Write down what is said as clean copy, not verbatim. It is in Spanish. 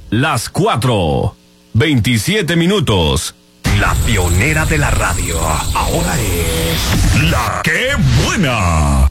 las 4:27. La pionera de la radio. Ahora es La Qué Buena.